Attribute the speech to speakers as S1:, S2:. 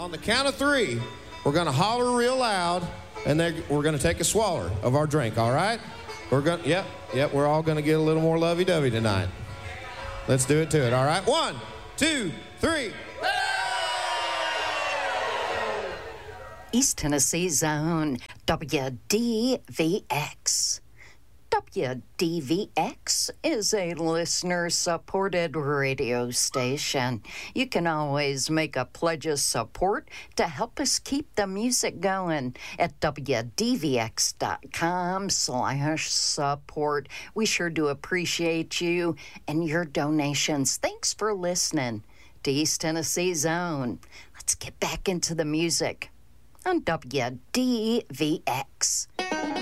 S1: On the count of three, we're going to holler real loud, and then we're going to take a swaller of our drink, all right? Yep, we're all going to get a little more lovey-dovey tonight. Let's do it to it, all right? 1, 2, 3.
S2: East Tennessee Zone, WDVX. WDVX is a listener-supported radio station. You can always make a pledge of support to help us keep the music going at WDVX.com/support. We sure do appreciate you and your donations. Thanks for listening to East Tennessee Zone. Let's get back into the music on WDVX.